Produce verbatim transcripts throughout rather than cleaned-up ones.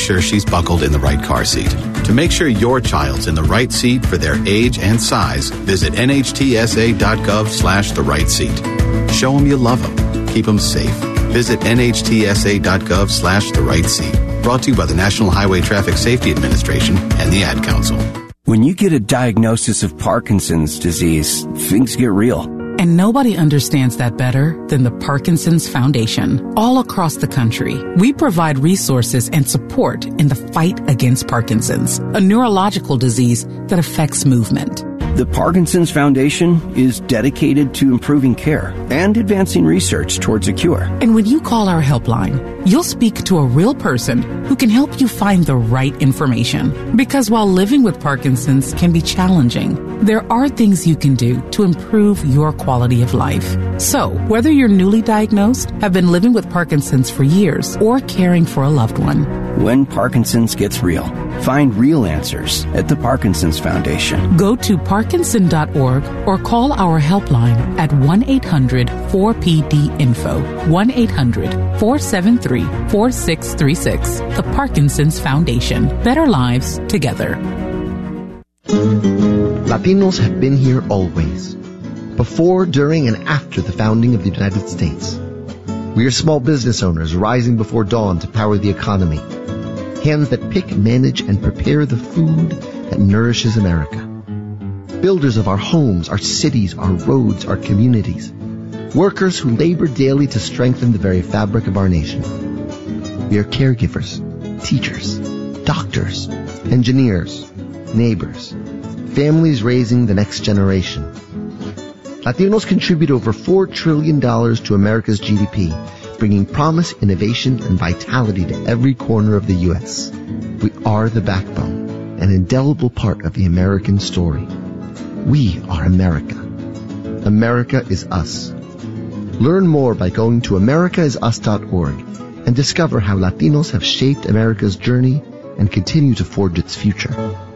sure she's buckled in the right car seat. To make sure your child's in the right seat for their age and size, visit nhtsa.gov slash the right seat. Show them you love them. Keep them safe. Visit nhtsa.gov slash the right seat. Brought to you by the National Highway Traffic Safety Administration and the Ad Council. When you get a diagnosis of Parkinson's disease, things get real. And nobody understands that better than the Parkinson's Foundation. All across the country, we provide resources and support in the fight against Parkinson's, a neurological disease that affects movement. The Parkinson's Foundation is dedicated to improving care and advancing research towards a cure. And when you call our helpline, you'll speak to a real person who can help you find the right information. Because while living with Parkinson's can be challenging, there are things you can do to improve your quality of life. So, whether you're newly diagnosed, have been living with Parkinson's for years, or caring for a loved one, when Parkinson's gets real, find real answers at the Parkinson's Foundation. Go to parkinson dot org or call our helpline at one eight hundred four P D info, one eight hundred four seven three four six three six. The Parkinson's Foundation. Better lives together. Latinos have been here always, before, during, and after the founding of the United States. We are small business owners rising before dawn to power the economy. Hands that pick, manage, and prepare the food that nourishes America. Builders of our homes, our cities, our roads, our communities. Workers who labor daily to strengthen the very fabric of our nation. We are caregivers, teachers, doctors, engineers, neighbors, families raising the next generation. Latinos contribute over four trillion dollars to America's G D P, bringing promise, innovation, and vitality to every corner of the U S. We are the backbone, an indelible part of the American story. We are America. America is us. Learn more by going to america is us dot org and discover how Latinos have shaped America's journey and continue to forge its future.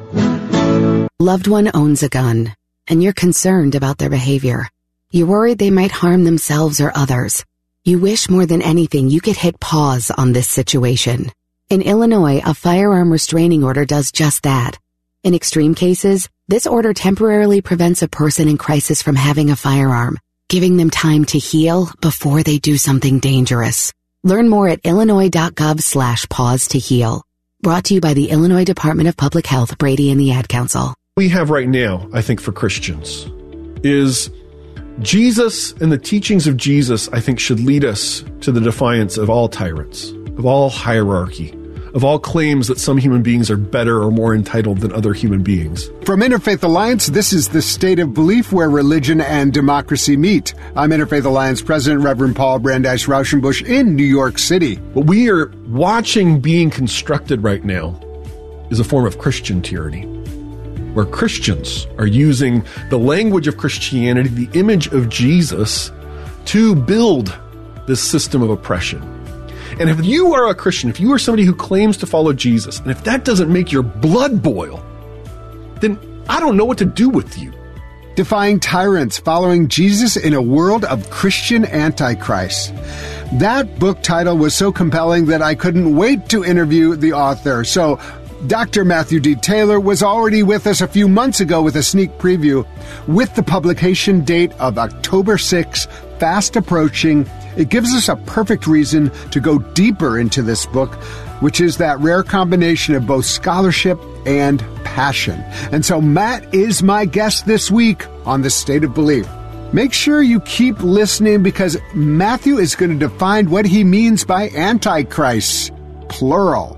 Loved one owns a gun, and you're concerned about their behavior. You're worried they might harm themselves or others. You wish more than anything you could hit pause on this situation. In Illinois, a firearm restraining order does just that. In extreme cases, this order temporarily prevents a person in crisis from having a firearm, giving them time to heal before they do something dangerous. Learn more at illinois.gov slash pause to heal. Brought to you by the Illinois Department of Public Health, Brady, and the Ad Council. We have right now, I think, for Christians, is Jesus and the teachings of Jesus, I think, should lead us to the defiance of all tyrants, of all hierarchy, of all claims that some human beings are better or more entitled than other human beings. From Interfaith Alliance, this is the State of Belief, where religion and democracy meet. I'm Interfaith Alliance President Reverend Paul Brandeis Rauschenbusch in New York City. What we are watching being constructed right now is a form of Christian tyranny, where Christians are using the language of Christianity, the image of Jesus, to build this system of oppression. And if you are a Christian, if you are somebody who claims to follow Jesus, and if that doesn't make your blood boil, then I don't know what to do with you. Defying Tyrants, Following Jesus in a World of Christian Antichrist. That book title was so compelling that I couldn't wait to interview the author. So Doctor Matthew D. Taylor was already with us a few months ago with a sneak preview. With the publication date of October sixth fast approaching, it gives us a perfect reason to go deeper into this book, which is that rare combination of both scholarship and passion. And so Matt is my guest this week on The State of Belief. Make sure you keep listening, because Matthew is going to define what he means by Antichrist, plural.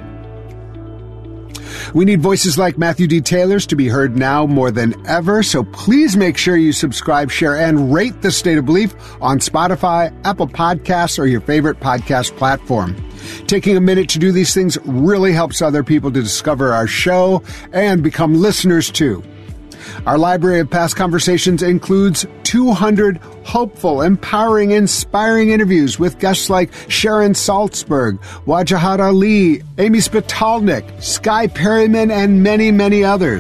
We need voices like Matthew D. Taylor's to be heard now more than ever, so please make sure you subscribe, share, and rate The State of Belief on Spotify, Apple Podcasts, or your favorite podcast platform. Taking a minute to do these things really helps other people to discover our show and become listeners too. Our library of past conversations includes two hundred hopeful, empowering, inspiring interviews with guests like Sharon Salzberg, Wajahat Ali, Amy Spitalnik, Skye Perryman, and many, many others.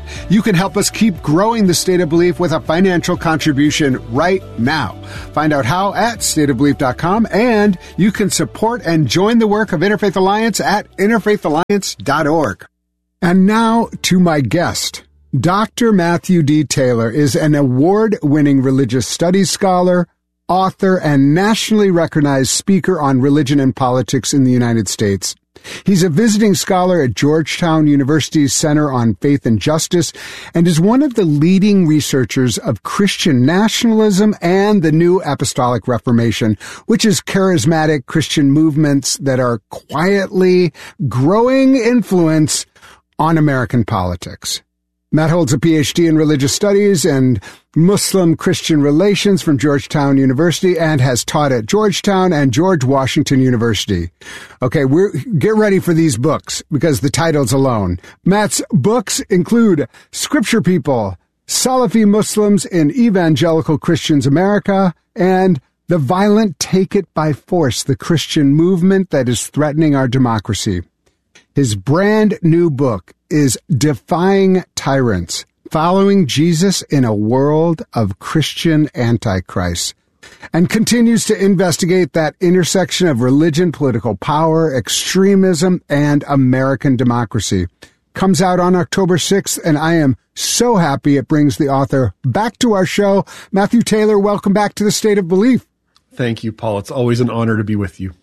You can help us keep growing the State of Belief with a financial contribution right now. Find out how at state of belief dot com, and you can support and join the work of Interfaith Alliance at interfaith alliance dot org. And now to my guest. Doctor Matthew D. Taylor is an award-winning religious studies scholar, author, and nationally recognized speaker on religion and politics in the United States. He's a visiting scholar at Georgetown University's Center on Faith and Justice and is one of the leading researchers of Christian nationalism and the New Apostolic Reformation, which is charismatic Christian movements that are quietly growing influence on American politics. Matt holds a P H D in religious studies and Muslim-Christian relations from Georgetown University and has taught at Georgetown and George Washington University. Okay, we're, get ready for these books because the titles alone. Matt's books include Scripture People, Salafi Muslims in Evangelical Christians America, and The Violent Take It by Force, the Christian movement that is threatening our democracy. His brand new book is Defying Tyrants, Following Jesus in a World of Christian Antichrists, and continues to investigate that intersection of religion, political power, extremism, and American democracy. Comes out on October sixth, and I am so happy it brings the author back to our show. Matthew Taylor, welcome back to the State of Belief. Thank you, Paul. It's always an honor to be with you.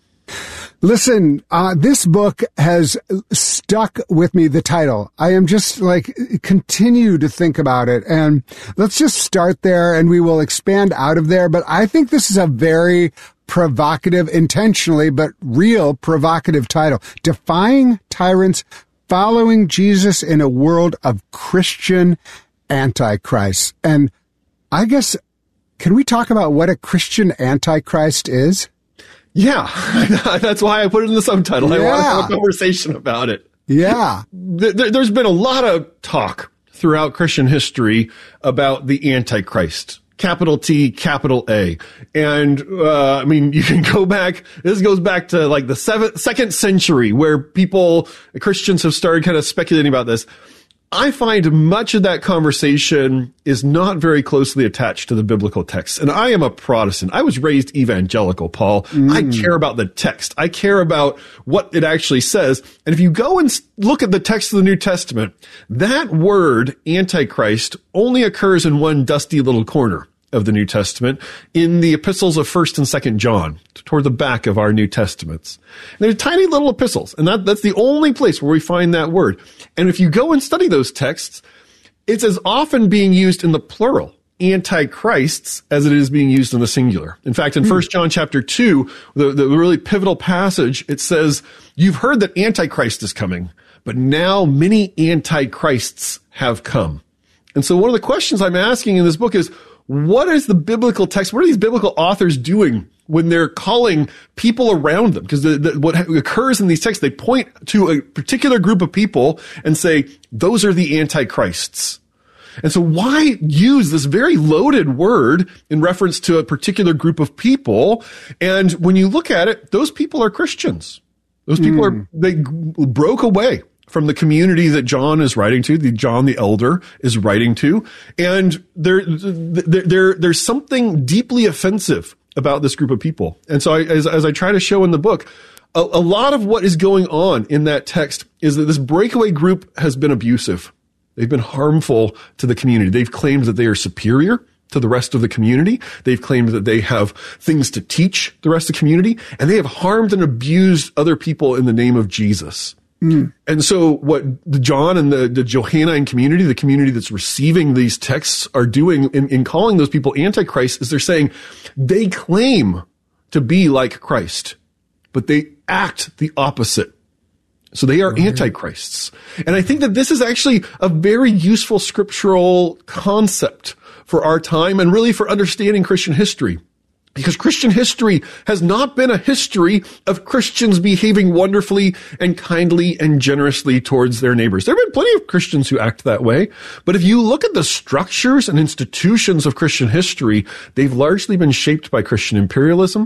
Listen, uh, this book has stuck with me, the title. I am just like, continue to think about it. And let's just start there and we will expand out of there. But I think this is a very provocative, intentionally, but real provocative title. Defying Tyrants, Following Jesus in a World of Christian Antichrists. And I guess, can we talk about what a Christian Antichrist is? Yeah, that's why I put it in the subtitle. Yeah. I want to have a conversation about it. Yeah. There's been a lot of talk throughout Christian history about the Antichrist. Capital T, capital A. And, uh, I mean, you can go back, this goes back to like the seventh, second century where people, Christians have started kind of speculating about this. I find much of that conversation is not very closely attached to the biblical text. And I am a Protestant. I was raised evangelical, Paul. Mm. I care about the text. I care about what it actually says. And if you go and look at the text of the New Testament, that word Antichrist only occurs in one dusty little corner of the New Testament in the epistles of First and Second John, toward the back of our New Testaments. And they're tiny little epistles, and that, that's the only place where we find that word. And if you go and study those texts, it's as often being used in the plural, antichrists, as it is being used in the singular. In fact, in First John chapter two, the, the really pivotal passage, it says, "You've heard that Antichrist is coming, but now many antichrists have come." And so one of the questions I'm asking in this book is, what is the biblical text? What are these biblical authors doing when they're calling people around them? Because the, the, what occurs in these texts, they point to a particular group of people and say, those are the antichrists. And so why use this very loaded word in reference to a particular group of people? And when you look at it, those people are Christians. Those people mm. are, they broke away from the community that John is writing to, the John the Elder is writing to. And there, there, there, there's something deeply offensive about this group of people. And so I, as, as I try to show in the book, a, a lot of what is going on in that text is that this breakaway group has been abusive. They've been harmful to the community. They've claimed that they are superior to the rest of the community. They've claimed that they have things to teach the rest of the community, and they have harmed and abused other people in the name of Jesus. Mm. And so what the John and the, the Johannine community, the community that's receiving these texts, are doing in, in calling those people antichrists is they're saying they claim to be like Christ, but they act the opposite. So they are mm-hmm. antichrists. And I think that this is actually a very useful scriptural concept for our time and really for understanding Christian history. Because Christian history has not been a history of Christians behaving wonderfully and kindly and generously towards their neighbors. There have been plenty of Christians who act that way. But if you look at the structures and institutions of Christian history, they've largely been shaped by Christian imperialism,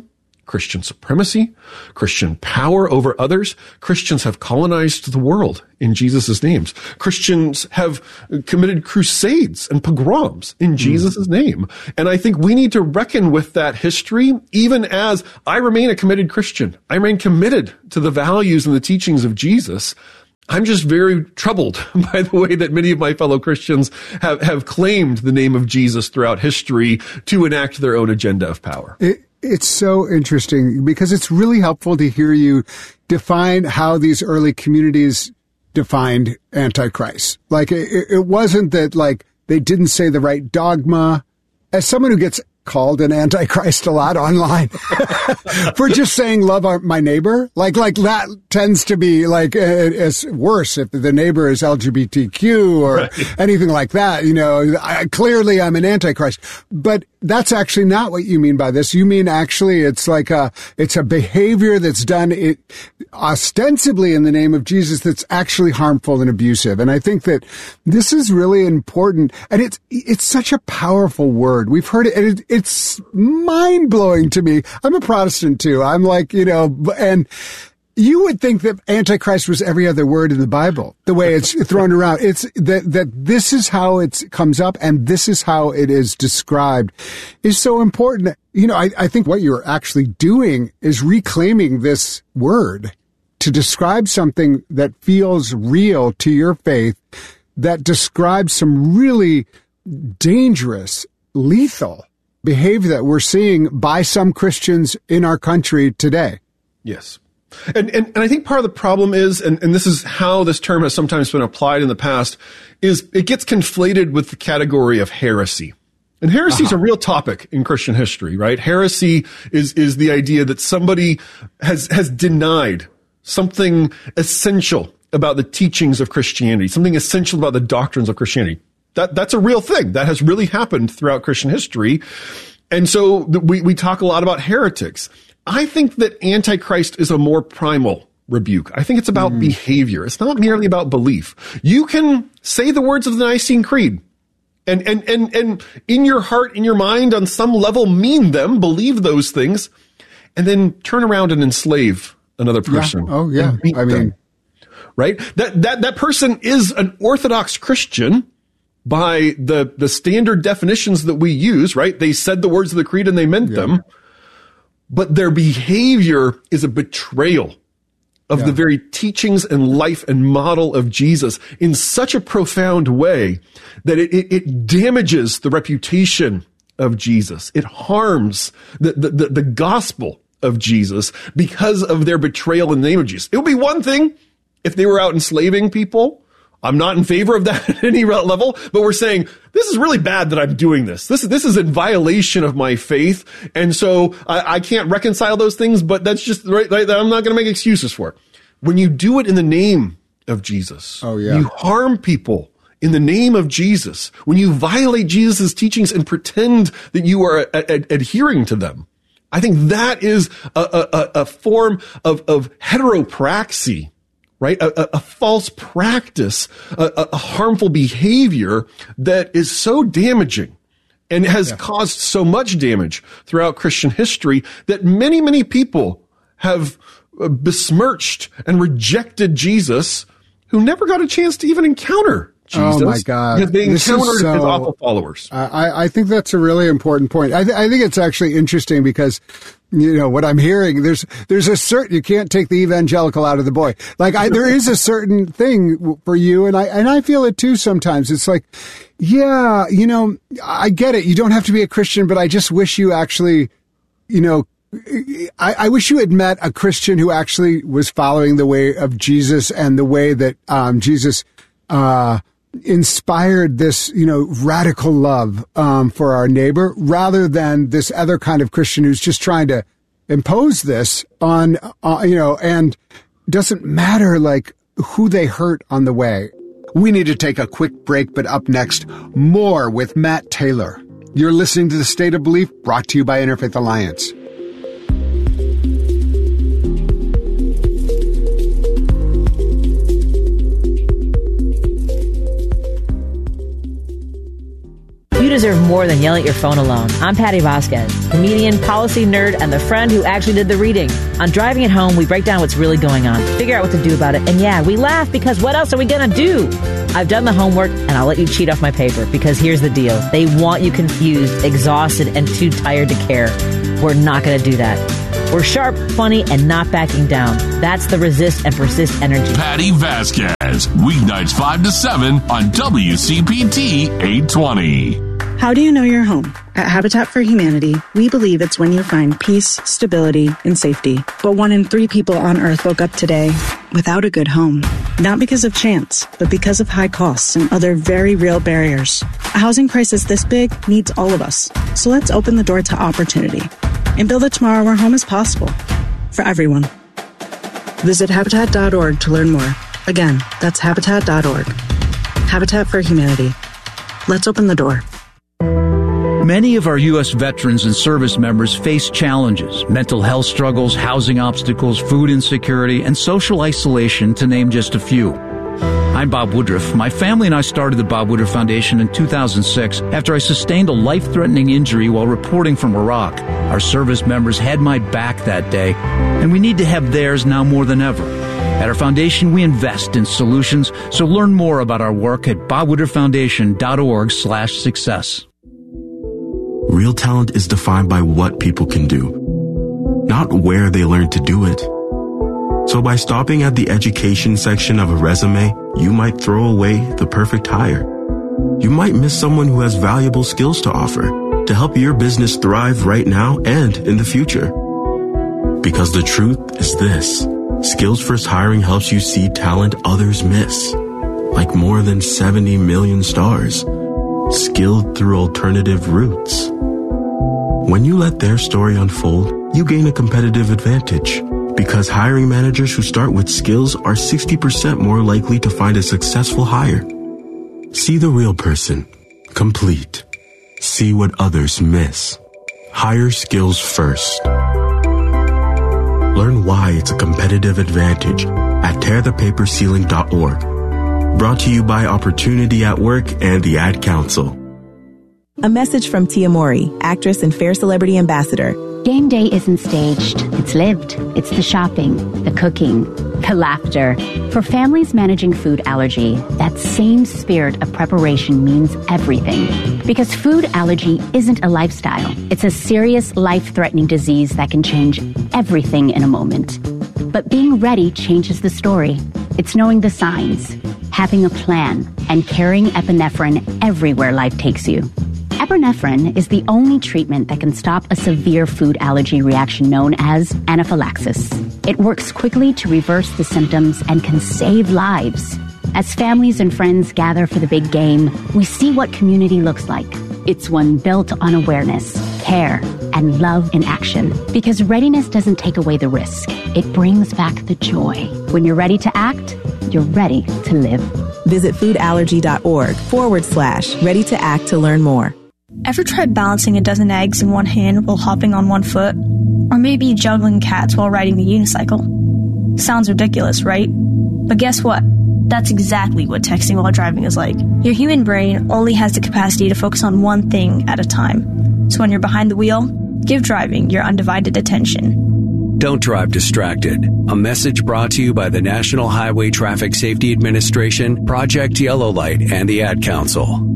Christian supremacy, Christian power over others. Christians have colonized the world in Jesus' names. Christians have committed crusades and pogroms in Jesus' name. And I think we need to reckon with that history, even as I remain a committed Christian. I remain committed to the values and the teachings of Jesus. I'm just very troubled by the way that many of my fellow Christians have, have claimed the name of Jesus throughout history to enact their own agenda of power. It, it's so interesting because it's really helpful to hear you define how these early communities defined Antichrist. Like, it, it wasn't that, like, they didn't say the right dogma. As someone who gets called an Antichrist a lot online for just saying love our, my neighbor. Like, like that tends to be like, uh, it's worse if the neighbor is L G B T Q or right. anything like that. You know, I, clearly I'm an Antichrist, but that's actually not what you mean by this. You mean actually it's like a, it's a behavior that's done it ostensibly in the name of Jesus that's actually harmful and abusive. And I think that this is really important. And it's, it's such a powerful word. We've heard it, and it, it's mind blowing to me. I'm a Protestant too. I'm like, you know, and you would think that Antichrist was every other word in the Bible, the way it's thrown around. It's that, that this is how it comes up and this is how it is described is so important. You know, I, I think what you're actually doing is reclaiming this word to describe something that feels real to your faith, that describes some really dangerous, lethal behavior that we're seeing by some Christians in our country today. Yes. And, and, and I think part of the problem is, and, and this is how this term has sometimes been applied in the past, is it gets conflated with the category of heresy. And heresy is uh-huh. a real topic in Christian history, right? Heresy is, is the idea that somebody has, has denied something essential about the teachings of Christianity, something essential about the doctrines of Christianity. That, that's a real thing. That has really happened throughout Christian history. And so we, we talk a lot about heretics. I think that Antichrist is a more primal rebuke. I think it's about mm. behavior. It's not merely about belief. You can say the words of the Nicene Creed and, and, and, and in your heart, in your mind, on some level, mean them, believe those things, and then turn around and enslave another person. Yeah. Oh, yeah. I mean, them, right? That, that, that person is an Orthodox Christian by the, the standard definitions that we use, right? They said the words of the creed and they meant yeah. them, but their behavior is a betrayal of yeah. the very teachings and life and model of Jesus in such a profound way that it, it, it damages the reputation of Jesus. It harms the, the, the, the gospel of Jesus because of their betrayal in the name of Jesus. It would be one thing if they were out enslaving people. I'm not in favor of that at any level, but we're saying this is really bad that I'm doing this. This is, this is in violation of my faith. And so I, I can't reconcile those things, but that's just right. right I'm not going to make excuses for it. When you do it in the name of Jesus, oh, yeah. you harm people in the name of Jesus. When you violate Jesus' teachings and pretend that you are a, a, adhering to them, I think that is a, a, a form of, of heteropraxy. Right? A, a, a false practice, a, a harmful behavior that is so damaging and has yeah. caused so much damage throughout Christian history that many, many people have besmirched and rejected Jesus who never got a chance to even encounter Jesus. Oh my God. Because they encountered so, his awful followers. I, I think that's a really important point. I, th- I think it's actually interesting because, you know, what I'm hearing, there's, there's a certain, you can't take the evangelical out of the boy. Like I, there is a certain thing for you. And I, and I feel it too sometimes. It's like, yeah, you know, I get it. You don't have to be a Christian, but I just wish you actually, you know, I, I wish you had met a Christian who actually was following the way of Jesus and the way that, um, Jesus, uh, inspired this, you know, radical love um, for our neighbor rather than this other kind of Christian who's just trying to impose this on, uh, you know, and doesn't matter like who they hurt on the way. We need to take a quick break, but up next, more with Matt Taylor. You're listening to The State of Belief, brought to you by Interfaith Alliance. deserve more than yelling at your phone alone. I'm Patty Vasquez, comedian, policy nerd, and the friend who actually did the reading. On Driving It Home, we break down what's really going on, figure out what to do about it, and yeah, we laugh because what else are we going to do? I've done the homework, and I'll let you cheat off my paper because here's the deal. They want you confused, exhausted, and too tired to care. We're not going to do that. We're sharp, funny, and not backing down. That's the resist and persist energy. Patty Vasquez, weeknights five to seven on W C P T eight twenty. How do you know your home? At Habitat for Humanity, we believe it's when you find peace, stability, and safety. But one in three people on Earth woke up today without a good home. Not because of chance, but because of high costs and other very real barriers. A housing crisis this big needs all of us. So let's open the door to opportunity and build a tomorrow where home is possible for everyone. Visit Habitat dot org to learn more. Again, that's Habitat dot org. Habitat for Humanity. Let's open the door. Many of our U S veterans and service members face challenges, mental health struggles, housing obstacles, food insecurity, and social isolation, to name just a few. I'm Bob Woodruff. My family and I started the Bob Woodruff Foundation in two thousand six after I sustained a life-threatening injury while reporting from Iraq. Our service members had my back that day, and we need to have theirs now more than ever. At our foundation, we invest in solutions, so learn more about our work at bob woodruff foundation dot org slash success. Real talent is defined by what people can do, not where they learn to do it. So by stopping at the education section of a resume, you might throw away the perfect hire. You might miss someone who has valuable skills to offer to help your business thrive right now and in the future. Because the truth is this: Skills First Hiring helps you see talent others miss, like more than seventy million stars, skilled through alternative routes. When you let their story unfold, you gain a competitive advantage, because hiring managers who start with skills are sixty percent more likely to find a successful hire. See the real person. Complete. See what others miss. Hire skills first. Learn why it's a competitive advantage at tear the paper ceiling dot org. Brought to you by Opportunity at Work and the Ad Council. A message from Tia Mori, actress and Fair Celebrity Ambassador. Game day isn't staged. It's lived. It's the shopping, the cooking, the laughter. For families managing food allergy, that same spirit of preparation means everything. Because food allergy isn't a lifestyle. It's a serious, life-threatening disease that can change everything in a moment. But being ready changes the story. It's knowing the signs, having a plan, and carrying epinephrine everywhere life takes you. Epinephrine is the only treatment that can stop a severe food allergy reaction known as anaphylaxis. It works quickly to reverse the symptoms and can save lives. As families and friends gather for the big game, we see what community looks like. It's one built on awareness, care, and love in action. Because readiness doesn't take away the risk. It brings back the joy. When you're ready to act, you're ready to live. Visit foodallergy.org forward slash ready to act to learn more. Ever tried balancing a dozen eggs in one hand while hopping on one foot? Or maybe juggling cats while riding a unicycle? Sounds ridiculous, right? But guess what? That's exactly what texting while driving is like. Your human brain only has the capacity to focus on one thing at a time. So when you're behind the wheel, give driving your undivided attention. Don't drive distracted. A message brought to you by the National Highway Traffic Safety Administration, Project Yellow Light, and the Ad Council.